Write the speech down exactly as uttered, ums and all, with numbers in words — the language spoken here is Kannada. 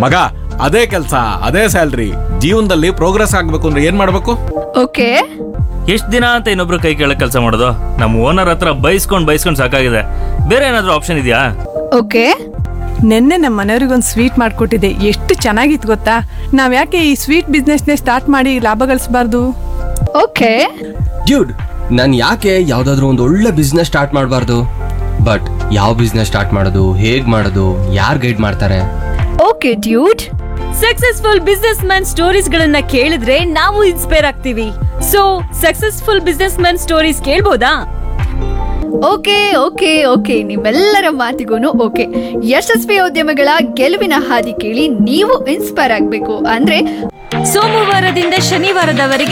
ಮಗ, ಅದೇ ಕೆಲಸ, ಅದೇ ಸ್ಯಾಲ್ರಿ, ಜೀವನದಲ್ಲಿ ಪ್ರೋಗ್ರೆಸ್ ಆಗ್ಬೇಕು ಅಂದ್ರೆ ಏನ್ ಮಾಡ್ಬೇಕು? ಓಕೆ. ಎಷ್ಟ್ ದಿನ ಅಂತ ಇನ್ನೊಬ್ರು ಕೈ ಕೆಳಗೆ ಕೆಲಸ ಮಾಡೋದು? ನಮ್ಮ ಓನರ್ ಹತ್ರ ಬೈಸ್ಕೊಂಡ್ ಬೈಸ್ಕೊಂಡ್ ಸಾಕಾಗಿದೆ. ಬೇರೆ ಏನಾದ್ರೂ ಆಪ್ಷನ್ ಇದೆಯಾ? ಓಕೆ. ನಿನ್ನೆ ನಮ್ಮ ಮನೆಯವ್ರಿಗೊಂದು ಸ್ವೀಟ್ ಮಾಡಿಕೊಟ್ಟಿದ್ದೆ, ಎಷ್ಟು ಚೆನ್ನಾಗಿತ್ತು ಗೊತ್ತಾ. ನಾವ್ ಯಾಕೆ ಈ ಸ್ವೀಟ್ ಬಿಸ್ನೆಸ್ನೇ ಸ್ಟಾರ್ಟ್ ಮಾಡಿ ಲಾಭ ಗಳಿಸಬಾರ್ದು? ಓಕೆ. ಡ್ಯೂಡ್, ನಾನು ಯಾಕೆ ಯಾವ್ದಾದ್ರು ಒಂದು ಒಳ್ಳೆ ಬಿಸ್ನೆಸ್ ಸ್ಟಾರ್ಟ್ ಮಾಡಬಾರ್ದು? ಬಟ್ ಯಾವ ಬಿಸ್ನೆಸ್ ಸ್ಟಾರ್ಟ್ ಮಾಡೋದು, ಹೇಗ್ ಮಾಡೋದು, ಯಾರು ಗೈಡ್ ಮಾಡ್ತಾರೆ? Okay dude, successful business man stories ಗಳನ್ನ ಕೇಳಿದ್ರೆ ನಾವು ಇನ್ಸ್ಪೈರ್ ಆಗ್ತೀವಿ. So successful business man stories ಕೇಳ್ಬೋದಾ? Okay okay okay ನಿಮ್ಮೆಲ್ಲರ ಮಾತಿಗೂ ಓಕೆ. ಯಶಸ್ವಿ ಉದ್ಯಮಗಳ ಗೆಲುವಿನ ಹಾದಿ ಕೇಳಿ ನೀವು ಇನ್ಸ್ಪೈರ್ ಆಗ್ಬೇಕು ಅಂದ್ರೆ ಸೋಮವಾರದಿಂದ ಶನಿವಾರದವರೆಗೆ